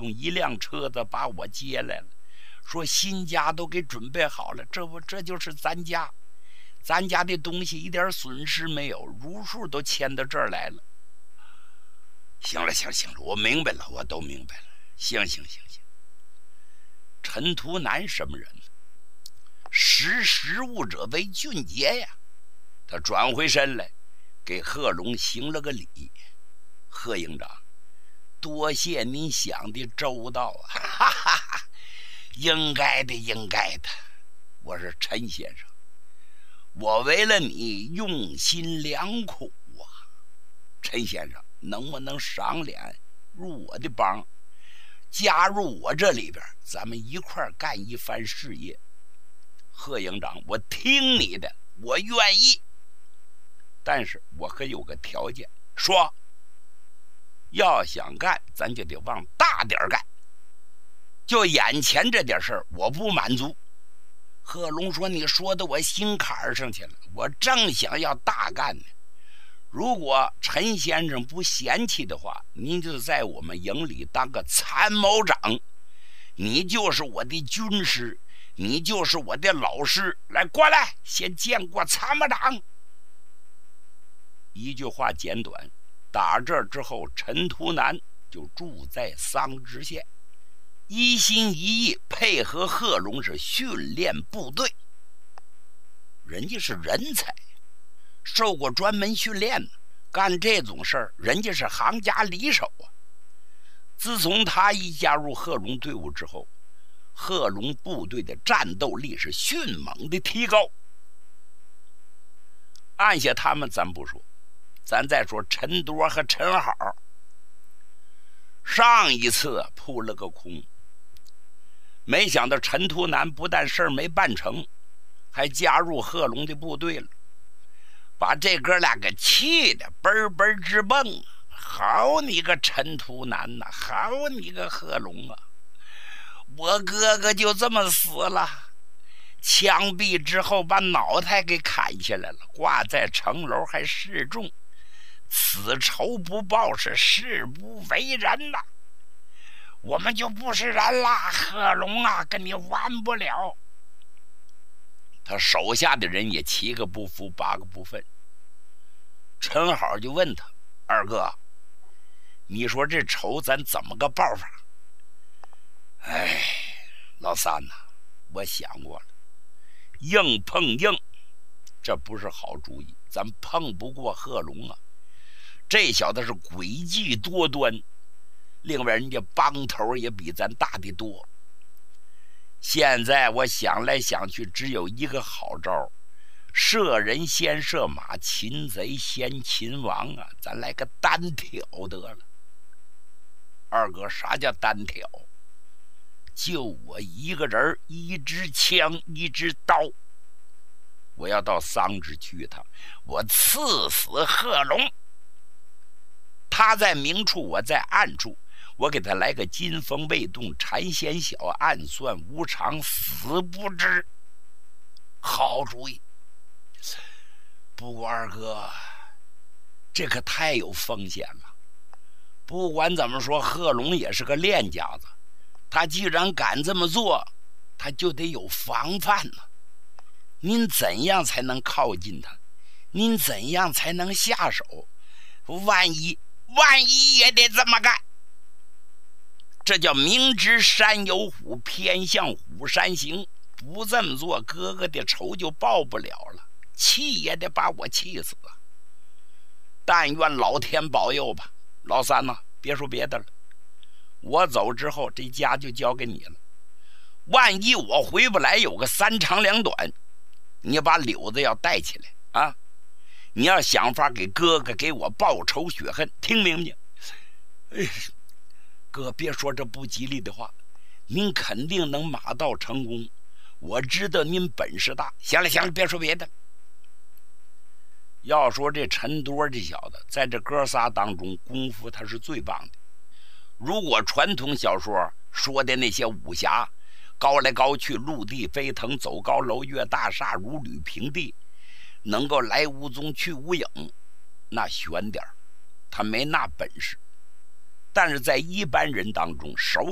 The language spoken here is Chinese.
用一辆车子把我接来了，说新家都给准备好了，这就是咱家的东西一点损失没有，如数都迁到这儿来了。行了，我明白了，我都明白了。行。陈图南什么人呢？识时务者为俊杰呀。他转回身来，给贺龙行了个礼。贺营长，多谢您想的周到啊！哈哈哈，应该的。我是陈先生，我为了你用心良苦啊。陈先生，能不能赏脸入我的帮，加入我这里边，咱们一块干一番事业？贺营长，我听你的，我愿意，但是我可有个条件。说，要想干，咱就得往大点干，就眼前这点事儿我不满足。贺龙说，你说的我心坎上去了，我正想要大干呢。如果陈先生不嫌弃的话，您就在我们营里当个参谋长，你就是我的军师，你就是我的老师。来，过来，先见过参谋长。一句话简短，打这之后，陈图南就住在桑植县，一心一意配合贺龙是训练部队。人家是人才，受过专门训练的，干这种事儿人家是行家里手啊。自从他一加入贺龙队伍之后，贺龙部队的战斗力是迅猛的提高。按下他们咱不说，咱再说陈多和陈好。上一次扑了个空，没想到陈图南不但事儿没办成，还加入贺龙的部队了，把这哥俩给气得嘣嘣直蹦。好你个陈图南呐，好你个贺龙啊，我哥哥就这么死了，枪毙之后把脑袋给砍下来了，挂在城楼还示众，此仇不报是誓不为人呐。我们就不是人啦，贺龙啊，跟你玩不了。他手下的人也7个不服8个不忿。陈好就问他，二哥，你说这仇咱怎么个报法？哎，老三呐，我想过了，硬碰硬，这不是好主意，咱碰不过贺龙啊。这小子是诡计多端，另外人家帮头也比咱大得多。现在我想来想去，只有一个好招，射人先射马，擒贼先擒王啊！咱来个单挑得了。二哥，啥叫单挑？就我一个人，一支枪，一支刀。我要到桑植去一趟，我刺死贺龙。他在明处，我在暗处，我给他来个金风未动，缠弦小，暗算无常，死不知。好主意。不过二哥，这可太有风险了。不管怎么说，贺龙也是个练家子，他既然敢这么做，他就得有防范呢。您怎样才能靠近他？您怎样才能下手？万一也得这么干。这叫明知山有虎，偏向虎山行。不这么做，哥哥的仇就报不了了，气也得把我气死啊！但愿老天保佑吧。老三呐，别说别的了，我走之后这家就交给你了。万一我回不来，有个3长2短，你把柳子要带起来啊！你要想法给哥哥给我报仇雪恨，听明白？哎，哥，别说这不吉利的话，您肯定能马到成功。我知道您本事大。行了，别说别的。要说这陈多这小子，在这哥仨当中功夫他是最棒的。如果传统小说说的那些武侠，高来高去，陆地飞腾，走高楼，越大厦，如履平地，能够来无踪去无影，那悬点他没那本事。但是在一般人当中，手